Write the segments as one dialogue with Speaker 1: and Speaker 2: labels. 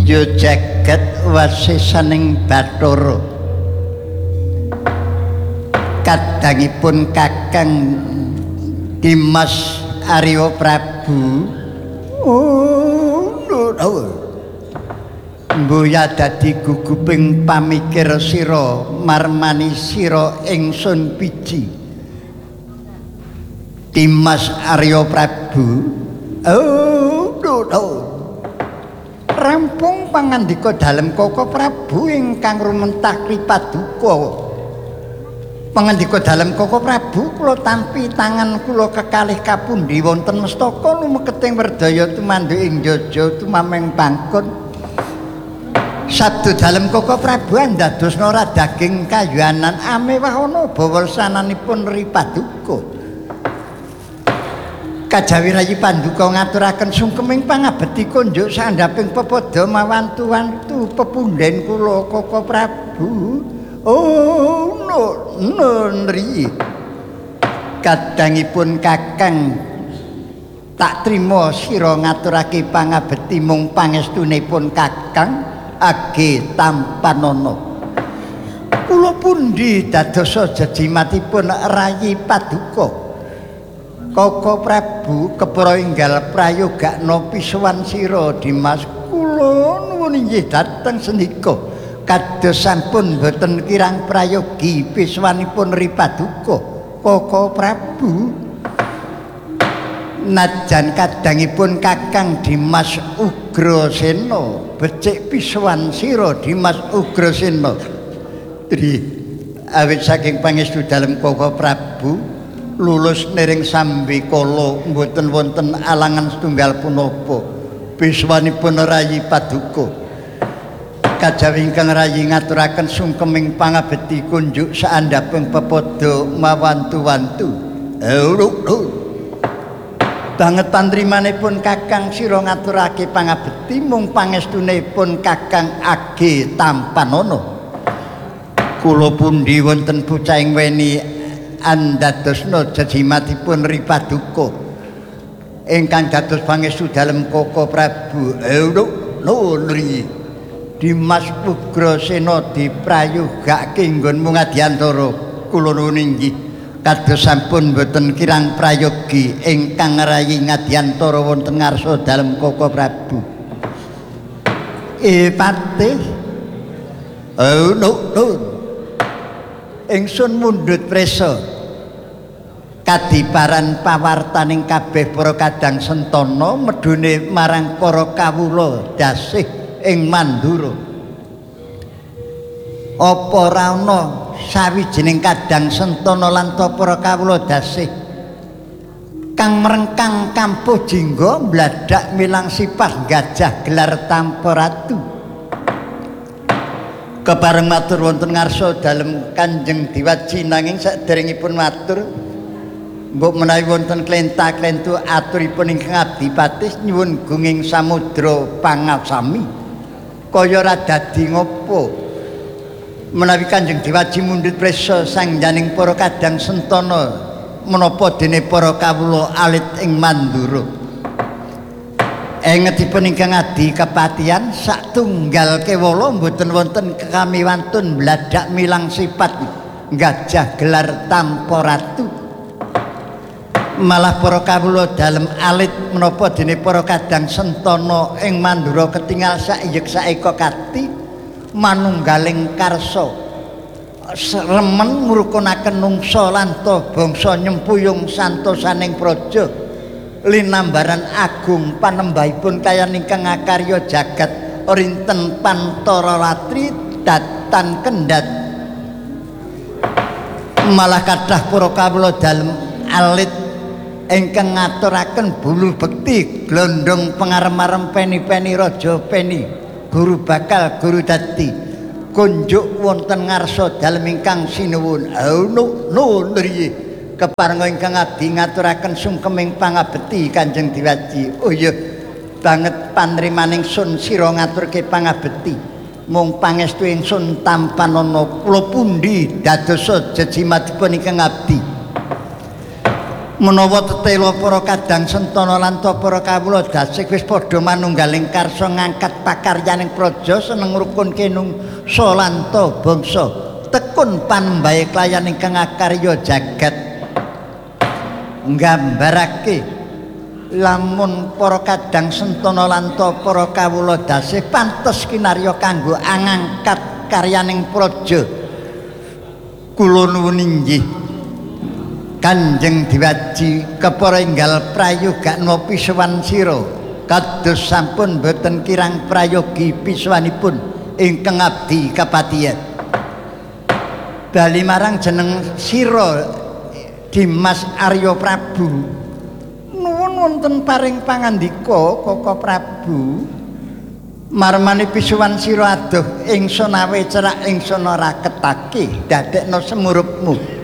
Speaker 1: Yo jagat wasisaning Bathara kadangipun Kakang Dimas Arya Prabu mboya dadi guguping pamikir sira marmani sira ingsun piji Dimas Arya Prabu rampung pangandika dalem Koko Prabu ingkang rumentah Kripaduka. Pangandika dalem Koko Prabu kula tampi tangan kula kekalih kapundi wonten mestaka lumeketing werdaya tumandu ing jaja tumameng bangkon. Sabda dalem Koko Prabu andadosna ora daging kayuanan amewah ana bawasananipun Ripaduka. Kajawi Rayi Panduka ngaturaken sungkeming pangabekti kunjuk sandhaping pepada mawantu-wantu pepundhen kula Koko Prabu. Nri kadangipun Kakang tak trima sira ngaturake pangabekti mung pangestunipun Kakang Age Tampanana. Kula pundi dadosa jejimatipun Rayi Paduka. Koko Prabu kepara enggal prayogakna pisuwan sira Dimas kula nuwun inggih dhateng senika kados sampun boten kirang prayogi pisuwanipun Ripaduka Koko Prabu najan kadangipun Kakang Dimas Ugrasena becik pisuwan sira Dimas Ugrasena Tri awit saking pangestu dalem Koko Prabu lulus niring sambikala mboten wonten alangan setunggal punapa biswanipun Rayi Paduka kajawi ingkang Rayi ngaturaken sungkeming pangabekti kunjuk saandhaping pepada mawantu-wantu banget panrimanipun Kakang sira ngaturake pangabekti mung pangestunipun Kakang Age Tampanana kula pundi wonten bocahing weni andadosna jejimatipun Ripaduka ingkang dados pangestu dalem Koko Prabu nri Dimas Ugrasena diprayogake nggon Mungadiantara kula nuwun inggih kados sampun boten kirang prayogi ingkang Rayi Ngadiantara wonten ngarsa dalem Koko Prabu Patih ingsun mundhut prisa kadiparan pawartaning kabeh para kadang sentana medhune marang para kawula dasih ing Mandura. Apa ora ana sawijining kadang sentana lan para kawula dasih kang merengkang kampuh jingga mbladak milang sipah gajah gelar Tampa Ratu. Kepareng matur wonten ngarsa dalem Kanjeng Diwaji nanging saderengipun matur mbok menawi wonten klenta-klentu aturipun ingkang abdi patih nyuwun gunging samudra pangasami kaya ora dadi ngopo menawi Kanjeng Diwaji mundhut prisa sangjaning para kadang sentana menapa dene para kawula alit ing Mandura. Engetipun ingkang adi kepatihan satunggal kewala mboten wonten kekamiwantun mbladak milang sifat gajah gelar Tampa Ratu. Malah para kawula dalem alit menapa dene para kadang sentana ing Mandura ketingal saiyek saeka kati manunggaling karsa remen ngrukunaken nungsa lan bangsa nyempuyung santosaning praja linambaran agung panembahipun kayan ingkang ngakarya jagat orinten Pantara Latri datan kendhat malah kathah para kawula dalem alit ingkang ngaturaken bulu bekti glondong pangarem-arem peni-peni raja peni guru bakal guru dadi kunjuk wonten ngarsa dalem ingkang sinuwun nri keparenga ingkang abdi ngaturaken sungkeming pangabekti Kanjeng Diwaji. Oh iya banget panrimaning sun sira ngaturke pangabekti mung pangestu ingsun Tampanana kula pundi dadosa jejimatipun ingkang abdi Menawa tetela para kadang sentana lan para kawula dasih wis padha manunggaling karsa ngangkat pakaryaning praja seneng rukun kenung solanta bangsa tekun panembahe klayan ingkang akarya jagat nggambarake lamun para kadang sentana lan para kawula dasih pantes kinarya kanggo angangkat karyaning praja kula nuwun inggih Kanjeng Diwaji kepara enggal prayoga nopi sowan sira kados sampun boten kirang prayogi piswanipun ingkang abdi kapatihan bali marang jeneng sira Dimas Arya Prabu nuwun wonten paring pangandika Kaka Prabu marmane pisuwan sira adoh ingsun awe cerak ingsun ora ketake dadekno semurupmu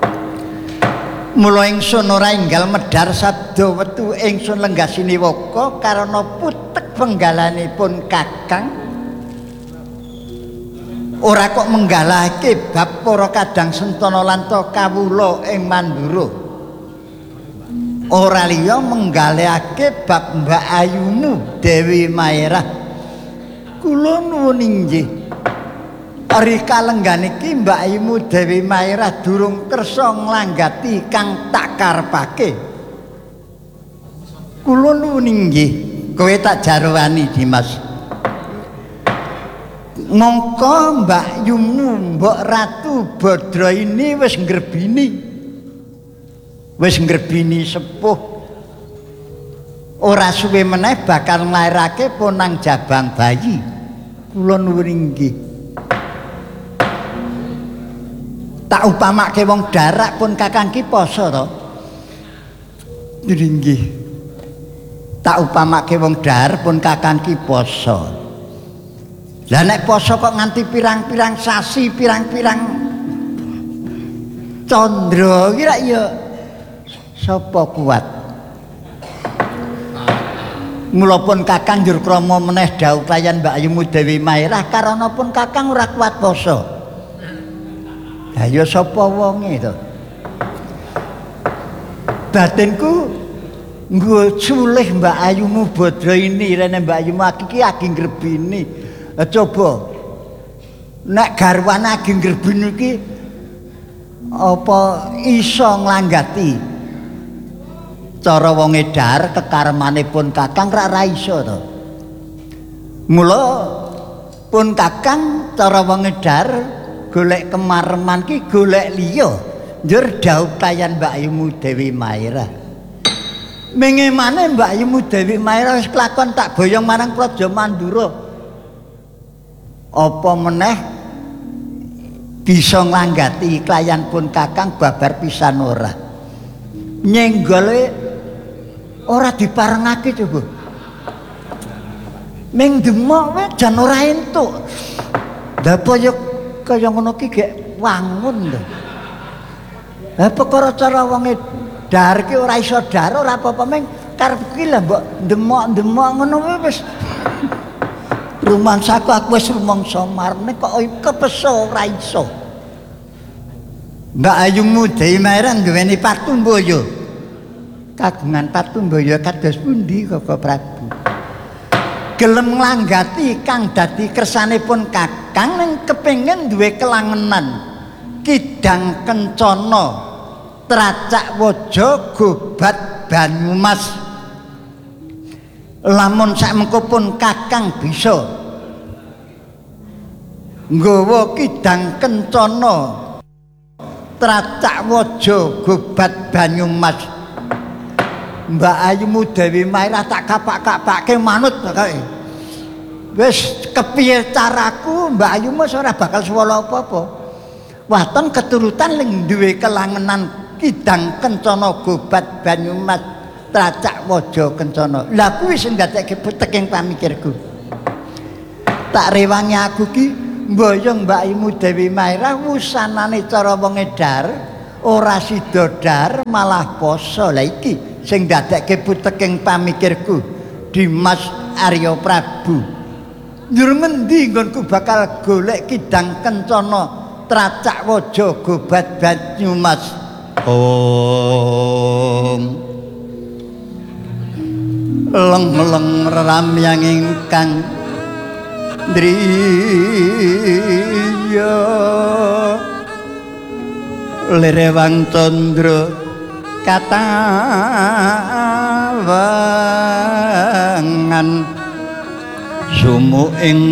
Speaker 1: mula ingsun ora enggal medhar sabda wetu ingsun lenggah siniwaka karana putek penggalanipun Kakang ora kok menggalake bab para kadang sentana lan kawula ing Mandura ora liya menggalake bab Mbak Ayumu Dewi Maerah kula nuwun inggih rika lenggah niki Mbak Ayumu Dewi Maerah durung kersa nglanggati kang tak karepake kula nuwun inggih kowe tak jarwani Dimas mongko Mbak Ayumu Mbok Ratu Badra ini wis ngrebini sepuh ora suwe meneh bakal nglairake ponang jabang bayi kula nuwun inggih tak upamake wong darak pun Kakang ki poso to nggih tak upamake wong dar pun Kakang ki poso lah nek poso kok nganti pirang-pirang sasi pirang-pirang candra ki rak ya sapa kuat mula pun Kakang njur krama meneh dawuh klayan Mbak Ayumu Dewi Maerah karana pun Kakang ora kuat poso ayo sapa wonge to batinku nggo culih Mbak Ayumu Badra ini rene Mbak Ayumu iki agi ngrebini coba nek garwane agi ngrebini iki apa iso nglanggati cara wong edar kekaremanipun Kakang ra iso to mula pun Kakang cara wong edar golek kemareman ki golek liya njur dawuh kayan Mbak Ayumu Dewi Maerah mengemane Mbak Ayumu Dewi Maerah wis kelakon tak boyong marang Praja Mandura apa meneh bisa nglanggati klayan pun Kakang babar pisan ora nyenggole ora diparengake coba ming demok wae jan ora entuk ndapa yo kaya ngono ki gek wangun lho. Lah perkara cara wonge dar ki ora iso dar ora apa-apa meng karep ki lah mbok ndemok-ndemok ngono wis. Rumangsaku aku wis rumangsa marne kok kepeso ora iso. Mbak Ayumu Dewi Maerah nduweni patumboyo. Kagungan patumboyo kados pundi Kaka Prabu? Gelem nglanggati kang dadi kersanipun Kakang ning kepengin duwe kelangenan kidang kencana tracak waja gobat Banyumas lamun sakmengko pun Kakang bisa nggawa kidang kencana tracak waja gobat Banyumas Mbak Ayumu Dewi Maerah tak kapak-kapake manut kae. Wis kepiye caraku Mbak Ayumu ora bakal swala apa-apa. Waton keturutan ling duwe kelangenan kidang kencana gobat Banyumas tracak waja kencana. Lah kuwi sing ndadekke teking pamikirku. Tak rewangi aku ki mboyong Mbak Ayumu Dewi Maerah wusanane cara wong edar ora sida dar malah poso. Lah iki sing dadekke puteking pamikirku Dimas Arya Prabu njur ngendi nggonku bakal golek kidang kencana tracak waja gobat Banyumas Om leng-leng ramyang ingkang driya lirewang tandra katawangan sumuing